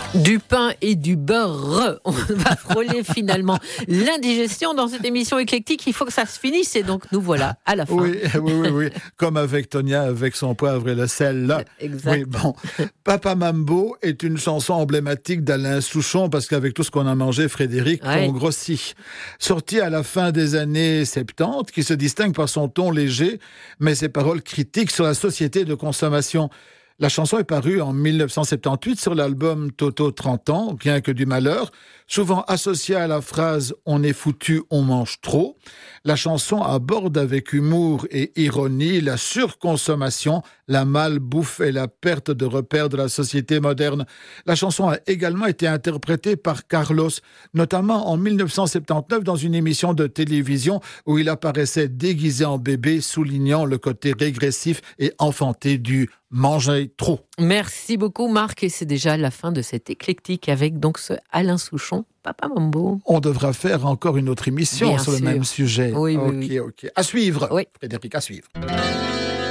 Du pain et du beurre. On va frôler finalement l'indigestion dans cette émission éclectique. Il faut que ça se finisse et donc nous voilà à la fin. Oui. Comme avec Tonia, avec son poivre et le sel. Là. Exact. Oui, bon. Papa Mambo est une chanson emblématique d'Alain Souchon parce qu'avec tout ce qu'on a mangé, Frédéric, on grossit. Sortie à la fin des années 70, qui se distingue par son ton léger, mais ses paroles critiques sur la société de consommation. La chanson est parue en 1978 sur l'album Toto 30 ans, bien que du malheur, souvent associée à la phrase « On est foutu, on mange trop ». La chanson aborde avec humour et ironie la surconsommation, la malbouffe et la perte de repères de la société moderne. La chanson a également été interprétée par Carlos, notamment en 1979 dans une émission de télévision où il apparaissait déguisé en bébé, soulignant le côté régressif et enfanté du manger trop. Merci beaucoup Marc, et c'est déjà la fin de cet éclectique avec donc ce Alain Souchon, Papa Mambo. On devra faire encore une autre émission sur le même sujet. Oui. Ok. À suivre, oui. Frédéric, à suivre.